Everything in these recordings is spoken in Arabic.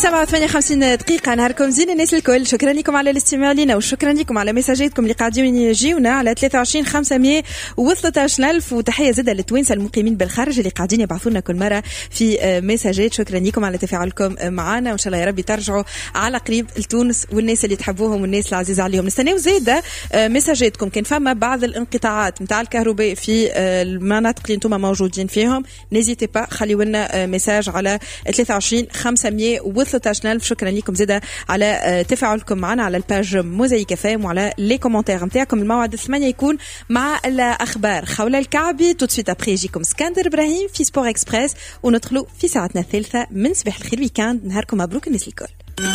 7:58 نهاركم زين الناس الكل. شكرا لكم على الاستماع لنا وشكرا لكم على مساجاتكم اللي قاعدين يجيونا على 23,513,000 وتحية زادة للتوانسة المقيمين بالخارج اللي قاعدين يبعثونا كل مرة في مساجات. شكرا لكم على تفاعلكم معنا وإن شاء الله يا ربي ترجعوا على قريب لتونس والناس اللي تحبوهم والناس العزيزة عليهم. نستناو زادة مساجاتكم. كان فما بعض الانقطاعات متاع الكهرباء في المناطق اللي انتم موجودين فيهم نزيتي با خليوا لنا مساج على 23,513,000. شكرا لكم زادة على تفاعلكم معنا على الباج موزايك فام وعلى لي كومنتير نتاعكم. الموعد 8 يكون مع الأخبار خولة الكعبي. تو سويت ابري يجيكم اسكندر إبراهيم في سبور إكسبريس وندخلوا في ساعتنا الثالثة من صباح الخير ويكاند. نهاركم مبروك الناس الكل.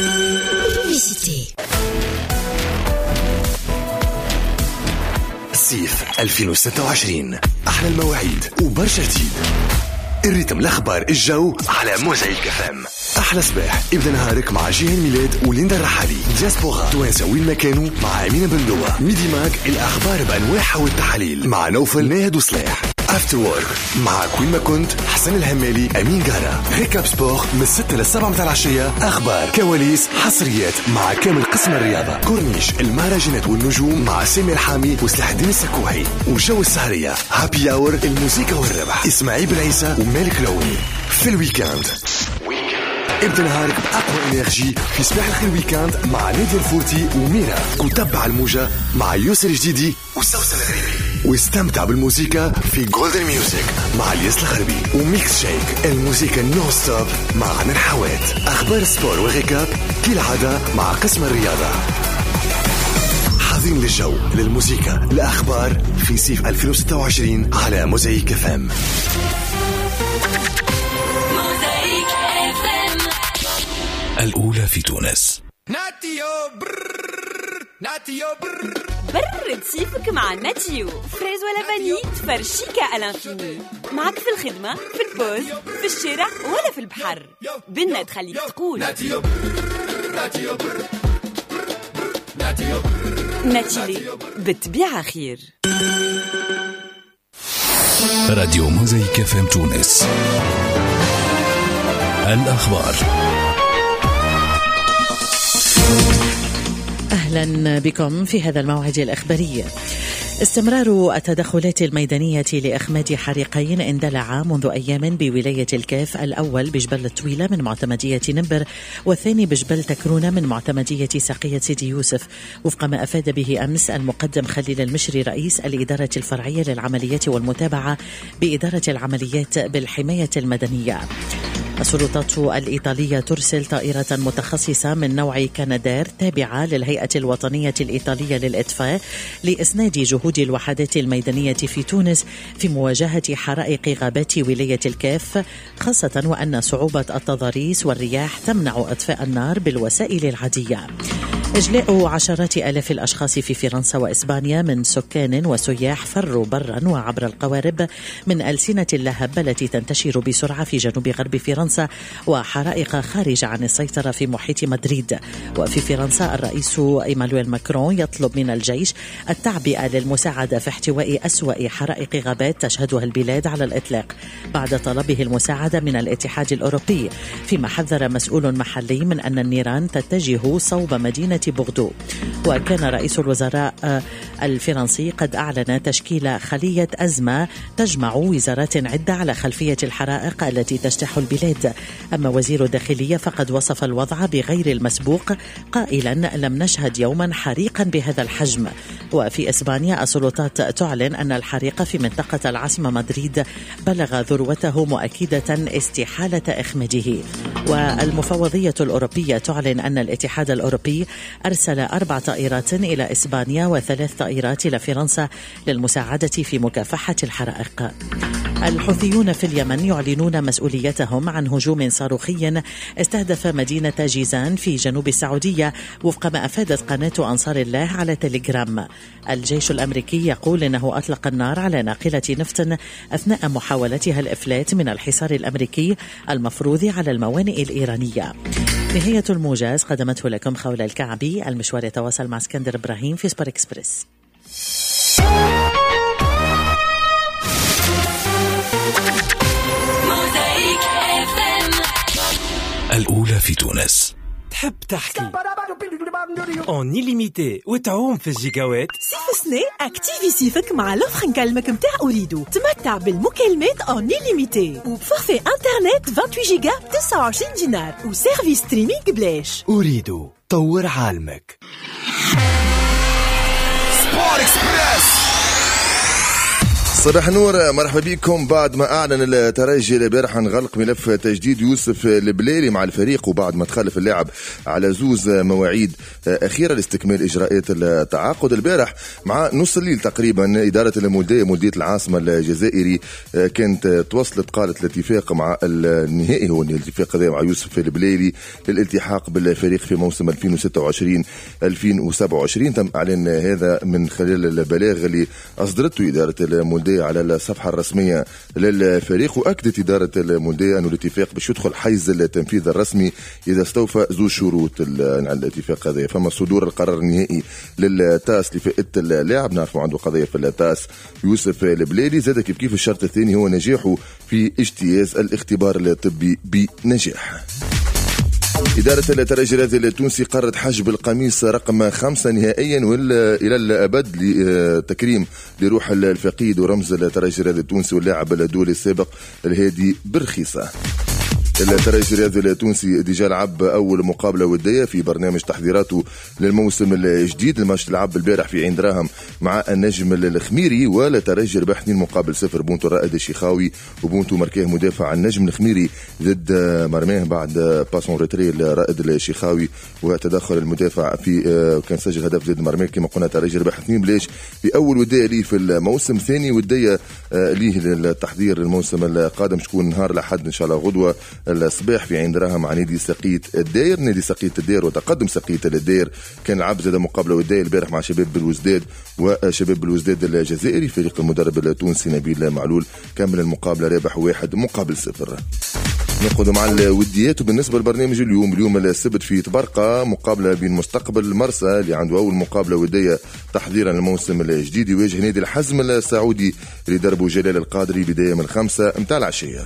صيف 2026 أحلى المواعيد وبرشا جديد. الريتم الأخبار الجو على موزايك فام. أحلى صباح ابدأ نهارك مع جيهان ميلاد وليندا الرحالي. دياسبورا توانسة وين ما كانوا مع أمينة بندوة. ميدي ماك الأخبار بأنواعها والتحاليل مع نوفل ناهد وصلاح. افتر وورك مع كوين ما كنت حسن الهمالي أمين جارة. ريكاب سبور من 6 ل 7 متاع العشية. أخبار كواليس حصريات مع كامل قسم الرياضة. كورنيش المهرجانات والنجوم مع سامي الحامي وسلاح الدين السكوحي. وجو السهرية هابي اور الموسيقى والربح إسماعيل بالعيسى ومالك لوني. في الويكاند ابدأ نهارك بأقوى إنرجي في صباح الخير ويكاند مع نادية الفورتي وميرا. وتبع الموجة مع يوسر جديدي وسوسن الغريبي. واستمتع بالموسيقى في جولدن ميوزك مع الياس الغربي. وميكس شيك الموسيقى نو ستوب مع غنى الحوات. أخبار السبور والريكاب كالعادة مع قسم الرياضة. حاضرين للجو للموسيقى الأخبار في صيف 2026 على موزايك فام. الأولى في تونس. برد صيفك مع ناتيو. فريز ولا فاني تفرشيكا الانفيني. معك في الخدمة في البوز في الشارع ولا في البحر. بنا تخليك تقول ناتيلي بالطبيعة خير. راديو موزايك فام تونس. الأخبار. أهلا بكم في هذا الموعد الإخباري. استمرار التدخلات الميدانية لإخماد حريقين اندلع منذ أيام بولاية الكاف، الأول بجبل الطويلة من معتمدية نمبر والثاني بجبل تكرونة من معتمدية ساقية سيدي يوسف، وفق ما أفاد به أمس المقدم خليل المشري رئيس الإدارة الفرعية للعمليات والمتابعة بإدارة العمليات بالحماية المدنية. السلطات الإيطالية ترسل طائرة متخصصة من نوع كندار تابعة للهيئة الوطنية الإيطالية للإطفاء لإسناد جهود الوحدات الميدانية في تونس في مواجهة حرائق غابات ولاية الكاف، خاصة وأن صعوبة التضاريس والرياح تمنع إطفاء النار بالوسائل العادية. إجلاء عشرات آلاف الأشخاص في فرنسا وإسبانيا من سكان وسياح فروا برا وعبر القوارب من ألسنة اللهب التي تنتشر بسرعة في جنوب غرب فرنسا وحرائق خارج عن السيطرة في محيط مدريد. وفي فرنسا الرئيس إيمانويل ماكرون يطلب من الجيش التعبئة للمساعدة في احتواء أسوأ حرائق غابات تشهدها البلاد على الإطلاق بعد طلبه المساعدة من الاتحاد الأوروبي، فيما حذر مسؤول محلي من أن النيران تتجه صوب مدينة بوغدو. وكان رئيس الوزراء الفرنسي قد أعلن تشكيل خلية أزمة تجمع وزارات عدة على خلفية الحرائق التي تجتاح البلاد. أما وزير الداخلية فقد وصف الوضع بغير المسبوق قائلا لم نشهد يوما حريقا بهذا الحجم. وفي إسبانيا السلطات تعلن أن الحريق في منطقة العاصمة مدريد بلغ ذروته مؤكدة استحالة إخماده. والمفوضية الأوروبية تعلن أن الاتحاد الأوروبي أرسل 4 طائرات إلى إسبانيا و3 طائرات إلى فرنسا للمساعدة في مكافحة الحرائق. الحوثيون في اليمن يعلنون مسؤوليتهم عن هجوم صاروخي استهدف مدينة جيزان في جنوب السعودية، وفق ما أفادت قناة أنصار الله على تليجرام. الجيش الأمريكي يقول إنه أطلق النار على ناقلة نفط أثناء محاولتها الإفلات من الحصار الأمريكي المفروض على الموانئ الإيرانية. نهاية الموجز قدمته لكم خولة الكعبي. المشوار يتواصل مع اسكندر إبراهيم في سبور إكسبريس. الأولى في تونس. تحب تحكي اون إليميتي وتعوم في الجيجاوات؟ صيف سنة اكتيفي صيفك مع لوفر نكلمك متاع أوريدو. تمتع بالمكالمات اون إليميتي وبفورفي انترنت 28 جيجا ب 29 دينار وسيرفيس ستريمينغ بلاش. أوريدو، طور عالمك. سبورت اكسبريس. صباح نور، مرحبا بكم. بعد ما أعلن الترجي البارح عن غلق ملف تجديد يوسف البليلي مع الفريق، وبعد ما تخلف اللاعب على زوز مواعيد أخيرة لاستكمال إجراءات التعاقد البارح مع نص الليل تقريبا، إدارة مولودية العاصمة الجزائري كانت توصلت، قالت الاتفاق مع النهائي، هو الاتفاق هذا مع يوسف البليلي للالتحاق بالفريق في موسم 2026-2027. تم إعلان هذا من خلال البلاغ اللي أصدرته إدارة المولودية على الصفحة الرسمية للفريق. وأكدت إدارة المولودية أن الاتفاق باش يدخل حيز التنفيذ الرسمي إذا استوفى ذو شروط الاتفاق هذا. فما صدور القرار النهائي للتاس لفئة اللاعب، نعرفوا عنده قضية في التاس يوسف البليلي. زاد كيف الشرط الثاني هو نجاحه في اجتياز الاختبار الطبي بنجاح. إدارة الترجي التونسي قررت حجب القميص رقم 5 نهائيا إلى الأبد لتكريم لروح الفقيد ورمز الترجي التونسي واللاعب الدولي السابق الهادي برخيصة. الترجي الرياضي التونسي ديجا لعب أول مقابلة ودية في برنامج تحضيراته للموسم الجديد. الماتش لعب البارح في عين دراهم مع النجم الخميري، والترجي ربح 2-0 بونتو الرائد الشيخاوي وبونتو مركاه مدافع النجم الخميري ضد مرماه بعد باسون ريتري الرائد الشيخاوي وتدخل المدافع في كان سجل هدف ضد مرماه. كما قلنا الترجي ربح 2-0 في أول ودية ليه في الموسم. ثاني ودية ليه للتحضير للموسم القادم تكون نهار الأحد إن شاء الله غدوة الصباح في عين دراهم مع نادي سقيت الدير. نادي سقيت الدير وتقدم سقيت الدير كان لعب زاد مقابله وديه البارح مع شباب بالوزداد وشباب بالوزداد الجزائري. فريق المدرب التونسي نبيل معلول كمل المقابله رابح 1-0. نأخذ مع الوديات. وبالنسبه للبرنامج اليوم السبت في تبرقه مقابله بين مستقبل مرسى اللي عنده اول مقابله وديه تحضيرا للموسم الجديد، يواجه نادي الحزم السعودي اللي دربه جلال القادري بدايه من 5 متاع العشيه.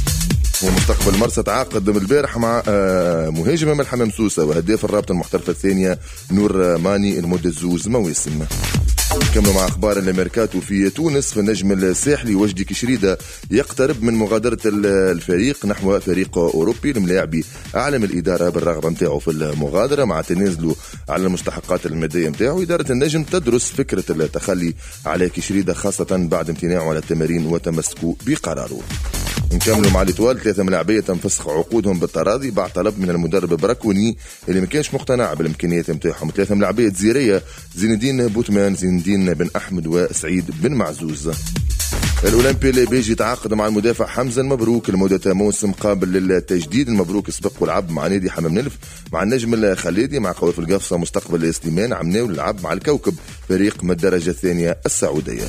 ومستقبل مرسى تعاقد من البارح مع مهاجم من الحمام سوسة وهداف الرابطة المحترفة الثانية نور ماني لمدة 2 مواسم. كملوا مع أخبار الميركاتو في تونس. في النجم الساحلي وجدي كشريدة يقترب من مغادرة الفريق نحو فريق أوروبي. الملاعبي أعلم الإدارة بالرغبة متاعه في المغادرة مع تنازله على المستحقات المادية متاعه. إدارة النجم تدرس فكرة التخلي على كشريدة خاصة بعد امتناعه على التمارين وتمسكه بقراره. نكملوا مع الإطوال. 3 ملاعبية تم فسخ عقودهم بالتراضي بعد طلب من المدرب براكوني اللي ما كانش مقتنع بالإمكانيات متاعهم. 3 ملاعبية جزيرية زين الدين بوتمان، زين الدين بن أحمد وسعيد بن معزوز. الأولمبي البيجي تعاقد مع المدافع حمزة المبروك لمدة موسم قابل للتجديد. المبروك سبق ولعب مع نادي حمام نلف مع النجم الخليدي مع قوافل القفصة مستقبل سليمان عمناو للعب مع الكوكب فريق من الدرجة الثانية السعودية.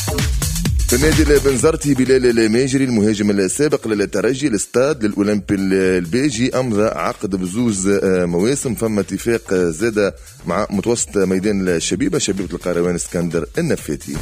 في النادي البنزرتي بلال الماجري المهاجم السابق للترجي الاستاد للأولمبي البيجي أمضى عقد بزوز مواسم. فما اتفاق زاد مع متوسط ميدان الشبيبة شبيبة القروان اسكندر النفاتي.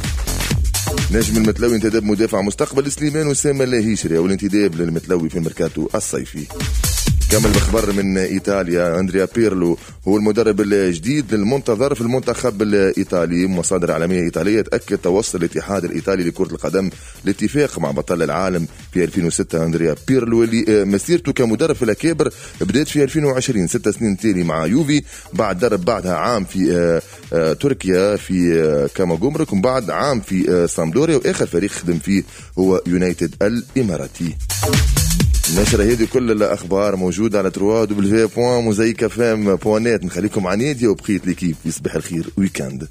نجم المتلوي انتدب مدافع مستقبل سليمان وسام الهيشري والانتداب للمتلوي في الميركاتو الصيفي. كمل بخبر من إيطاليا. أندريا بيرلو هو المدرب الجديد المنتظر في المنتخب الإيطالي. مصادر عالمية إيطالية تأكد توصل الاتحاد الإيطالي لكرة القدم لاتفاق مع بطل العالم في 2006 أندريا بيرلو اللي مسيرته كمدرب في الأكابر بدأت في 2020 6 سنين تالي مع يوفي، بعد درب بعدها عام في تركيا في كاماغومرك ومن بعد عام في سامدوريا، وآخر فريق خدم فيه هو يونايتد الإماراتي. النشرة هذه كل الأخبار موجودة على www.mozaikfm.net. نخليكم مع نادية وبقية ليكيب. يصبح الخير ويكاند.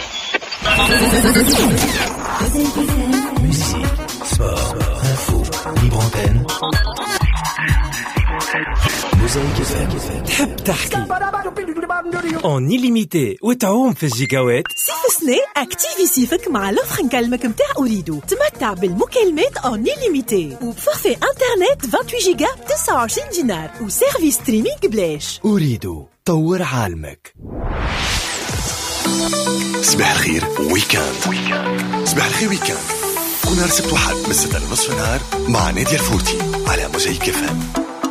تحب تحكي اون إليميتي وتعوم في الجيجاوات؟ صيف سنة اكتيفي صيفك مع لوفر نكلمك متاع أوريدو. تمتع بالمكالمات اون إليميتي وبفورفي انترنت 28 جيجا ب 29 دينار وسيرفيس ستريمينغ بلاش. أوريدو، طور عالمك. صباح الخير ويكاند. صباح الخير ويكاند كل نهار سبت وحد من 6 لنصف النهار مع نادية الفوتي على موزايك FM.